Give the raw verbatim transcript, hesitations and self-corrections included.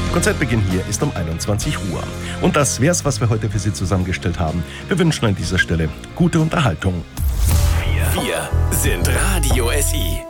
Konzertbeginn hier ist um einundzwanzig Uhr. Und das wär's, was wir heute für Sie zusammengestellt haben. Wir wünschen an dieser Stelle gute Unterhaltung. Wir sind Radio S I.